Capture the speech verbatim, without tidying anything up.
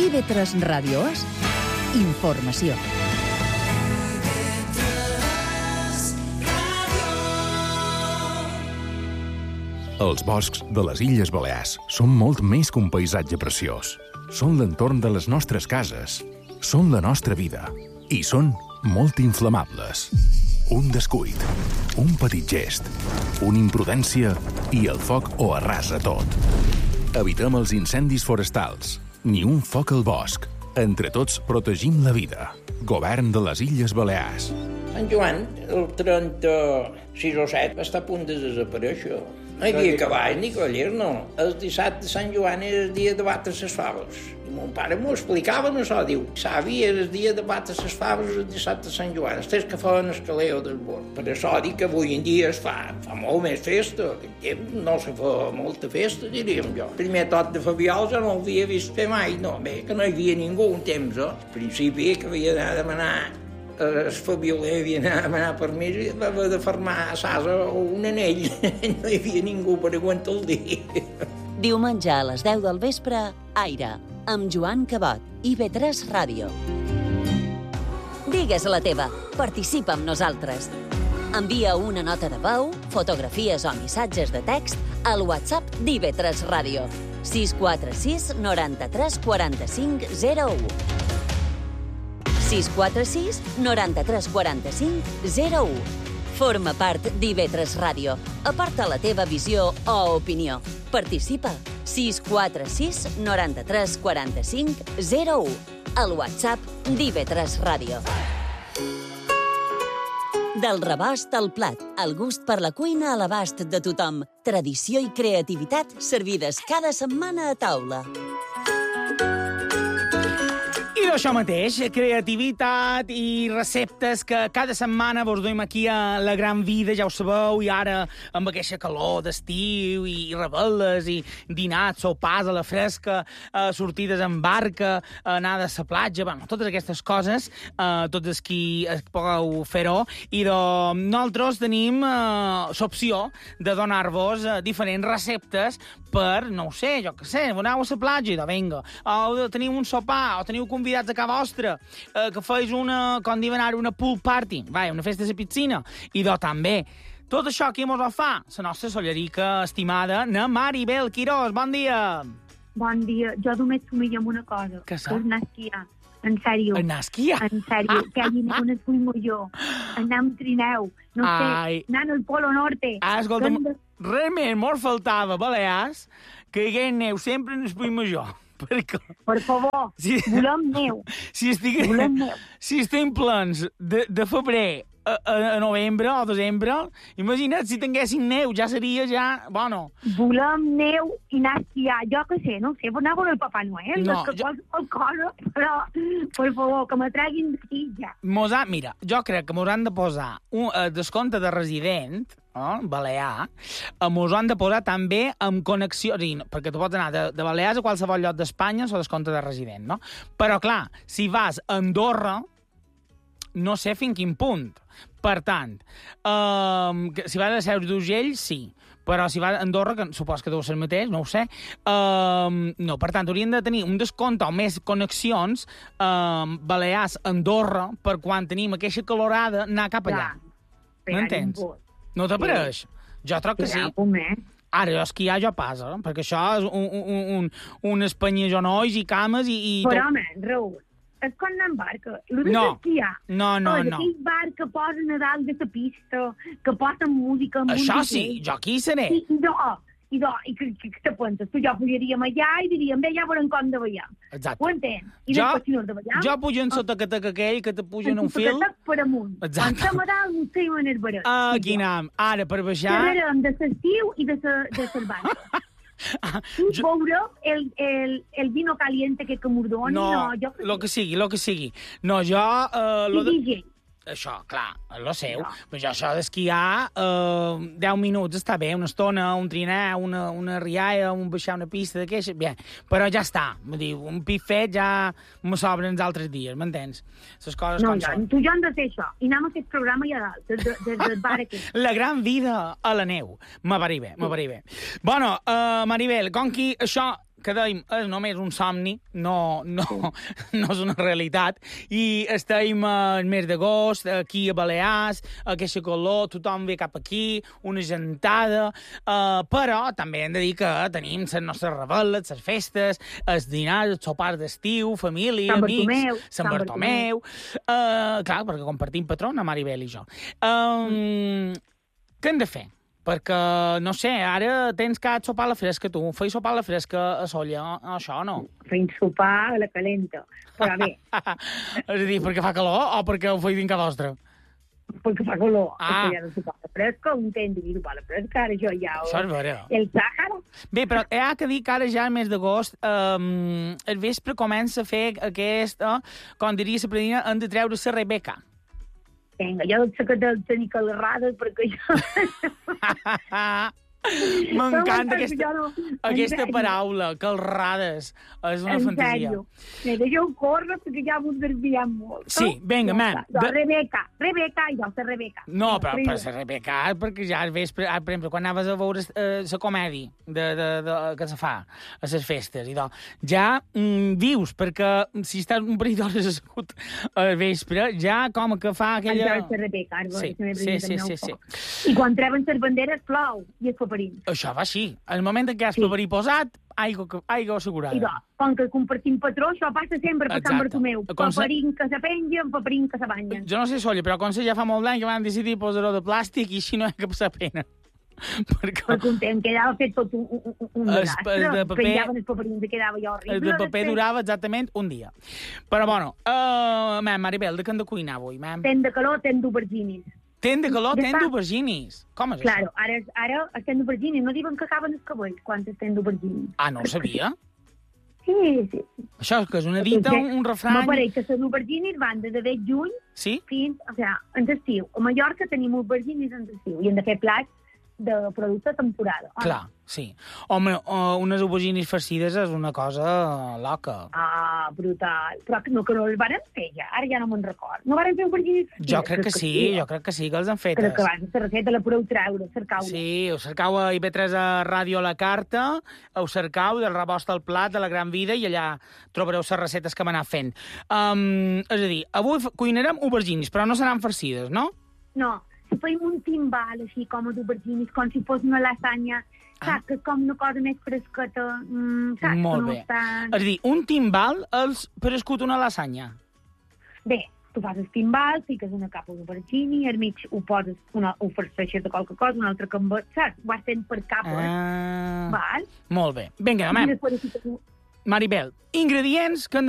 I V tres Ràdio és informació. Els boscs de les Illes Balears són molt més que un paisatge preciós. Són l'entorn de les nostres cases, són la nostra vida i són molt inflamables. Un descuit, un petit gest, una imprudència i el foc ho arrasa tot. Evitem els incendis forestals, ni un foc al bosc. Entre tots protegim la vida. Govern de les Illes Balears. Sant Joan, el trenta-sis o set, està a punt de desaparèixer. No hi havia cavall ni cavallers, no. El dissabte de Sant Joan era el dia de batre les faves. I mon pare m'ho explicava, no això, diu. Savi era el dia de batre les faves el dissabte de Sant Joan. Els que feien el caleo del bord. Per això dic que avui en dia es fa, fa molt més festa. Aquell temps no se fa molta festa, diríem jo. Primer tot de Fabiol jo no l'havia vist fer mai, no. Bé, que no hi havia ningú un temps, eh? Al principi que havia d'anar a demanar el Fabioler havia d'anar a demanar permís i va haver de fermar a Sasa un anell. No hi havia ningú per aguantar el dia. Diumenge a les deu del vespre, Aire, amb Joan Cabot, I V tres Ràdio. Digues la teva, participa amb nosaltres. Envia una nota de veu, fotografies o missatges de text al WhatsApp d'I V tres Ràdio. sis quatre sis noranta-tres quaranta-cinc zero u. sis quatre sis noranta-tres quaranta-cinc zero u. Forma part d'I V tres Ràdio. Aparta la teva visió o opinió. Participa. sis quatre sis noranta-tres quaranta-cinc zero u. Al WhatsApp d'I V tres Ràdio. Del rebost al plat, el gust per la cuina a l'abast de tothom. Tradició i creativitat servides cada setmana a taula. I d'això mateix, creativitat i receptes que cada setmana vos duim aquí a La Gran Vida, ja ho sabeu, i ara amb aquesta calor d'estiu i rebel·les i dinars, sopars a la fresca, eh, sortides en barca, anar a la platja, bueno, totes aquestes coses, eh, tots els qui pugueu fer-ho, i de, nosaltres tenim eh, l'opció de donar-vos eh, diferents receptes per, no ho sé, jo què sé, aneu a la platja, i de vinga, o teniu un sopar, o teniu convidats a casa vostra, eh, que feis una, com diuen ara, una pool party, vai, una festa a la piscina, i de també. Tot això qui mos ho fa? La nostra sollerica estimada, na Maribel Quirós. Bon dia! Bon dia. Jo només somio amb una cosa. Què que és anar a esquiar. En sèrio. Anar a esquiar? En sèrio. Que hi ha una esquimo jo. Anar amb trineu. No Ai. sé, anant al Polo Norte. Ah, escolta, de... res més mos faltava, Balears, que hi hagués neu sempre en el Puig Major. Perquè... Per favor, si... volem neu. Si estiguem, volem neu. Si estem plens de, de febrer a, a, a novembre o desembre, imagina't si tinguéssim neu, ja seria ja... Bueno... Volem neu i anar a esquiar. Jo què sé, no sé, per anar a veure el Papà Noel, no, que jo... qualsevol cosa, però, per favor, que me treguin d'aquí ja. Mos ha, mira, jo crec que mos han de posar un uh, descompte de resident, oh, balear, mos han de posar també amb connexió, o sigui, perquè tu pots anar de, de Balears a qualsevol lloc d'Espanya o descompte de resident, no? Però, clar, si vas a Andorra, no sé fins quin punt. Per tant, um, si vas a Seus d'Urgell, sí. Però si vas a Andorra, que supos que deu ser el mateix, no ho sé, um, no, per tant, haurien de tenir un descompte o més connexions um, Balears-Andorra per quan tenim aquesta calorada anar cap allà. M'entens? No t'apareix? Jo troc que sí. Ara, jo esquiar jo passa, perquè això és un, un, un, un espanyol genolls i cames i... i però, home, Raül, és quan anar en barca. El de no. esquiar. No, no, oh, no. Aquell bar que posen a dalt de la pista, que posen música... Això sí, jo aquí hi seré. I, no, i, do, i que, que, que te penses? Tu jo pujaríem allà i diríem, bé, ja veurem com de ballar. Exacte. Ho entens? I jo, després, si no de ballar... Jo pujo en sota catec aquell que te pugen un fil... En sota per amunt. Exacte. Quan som a dalt, no sé on és barat. Ah, aquí anem. Ara, per baixar... Xerrarem de l'estiu i de la barca. Ah, jo... veureu el, el, el vino caliente que mordoni? No, no jo... lo que sigui, lo que sigui. No, jo... Uh, lo de... D J. Això, clar, lo seu. No. Però jo això d'esquiar, eh, deu minuts està bé, una estona, un trinar, una, una rialla, un baixar una pista de queixa, bé. Però ja està, vull dir, un pit fet ja me sobren els altres dies, m'entens? Les coses no, com ja, són. Tu jo hem de fer això, i anem a fer programa allà dalt, des, des, des del bar aquí. La gran vida a la neu. M'avari bé, m'avari bé. Bueno, uh, Maribel, com que això que dèiem, és només un somni, no, no, no és una realitat, i estem al mes d'agost, aquí a Balears, aquesta calor, tothom ve cap aquí, una gentada, uh, però també hem de dir que tenim les nostres rebel·les, les festes, els dinars, els sopars d'estiu, família, Sant amics, Bartomeu, Sant Sant Bartomeu, uh, clar, perquè compartim patró, la Maribel i jo. Um, què hem de fer? Perquè, no sé, ara tens que sopar a la fresca, tu. Feis sopar a la fresca a Solla, això, no? Feim sopar a la calenta, però bé. És a dir, perquè fa calor o perquè ho feis dintre vostre? Perquè fa calor. Ah. Perquè ja no sopar a la fresca, un temps de dir sopar a la fresca, ara jo ja... Això és vera. El Sàhara. Bé, però hi ha que dir que ara ja al mes d'agost, um, el vespre comença a fer aquesta, com diria la predina, han de treure la Rebeca. Vinga, jo sé que de tenir calarrades perquè jo... M'encanta aquesta, no, aquesta paraula, calrades. És una en fantasia. sèrio. Vinga, jo corro perquè ja m'ho desviem molt. Sí, vinga, mem. Jo, De... Rebeca, Rebeca, i jo sé Rebeca. No, però per la Rebeca, perquè ja al vespre, ah, per exemple, quan anaves a veure eh, la comèdia de, de, de, que se fa a les festes, i tot, ja mm, vius, perquè si estàs un parell d'hores assegut al vespre, ja com que fa aquella... Jo sé Rebeca, ara, Sí, sí, sí, sí, sí. I quan treuen les banderes, plou, i és paperín. Això va així. Al moment en què has Sí. paperí posat, aigua, aigua assegurada. I do, com que compartim patró, això passa sempre per Sant Exacte. Bartomeu. Com se- Paperín que se pengen, paperín que se banyen. Jo no sé, Solla, però com se ja fa molt d'any que van decidir posar-ho de plàstic i així no hi ha cap pena. Perquè Perquè un temps quedava fet tot un, un, un, un Es- desastre. el de paper- Penjaven els paperins i quedava ja horrible. el de paper després. durava exactament un dia. Però, bueno, uh, mem, Maribel, de què hem de cuinar avui, mem? Temps de calor, temps d'auberginis. Ten de calor, Ja ten està. d'auberginis. Com és Claro, això? ara, ara estem d'auberginis. No diuen que acaben els cabells quan estem d'auberginis. Ah, no ho sabia? Sí, sí. Això és que és una dita, un, un refrany... M'apareix que les auberginis van des de juny Sí? fins, o sigui, en estiu. A Mallorca tenim auberginis en estiu i hem de fer plats de producte de temporada. Home. Clar, sí. Home, uh, unes auberginis farcides és una cosa loca. Ah, brutal. Però que no, que no els varen fer ja, ara ja no me'n record. No varen fer auberginis farcides? Jo crec que sí, jo crec que sí que els han fetes. Crec que abans la recepta la podeu treure, cercau-la. Sí, ho cercau a I V tres a Ràdio a la Carta, ho cercau del rebost al plat de la Gran Vida i allà trobareu les recetes que m'ha anat fent. Um, és a dir, avui f- cuinarem auberginis, però no seran farcides, no? No, si feim un timbal així com els auberginis, com si fos una lasanya, Ah. saps, que és com una cosa més fresqueta, mm, saps? Molt que no bé. Està... És a dir, un timbal és per escut una lasanya. Bé, tu fas el timbal, fiques una capa d'aubergini, al mig ho poses, una, ho farceixes de qualque cosa, una altra camba, saps? Ho vas fent per capes, Ah, val? molt bé. Vinga, I demà. després hi fiques un- Maribel, ingredients que han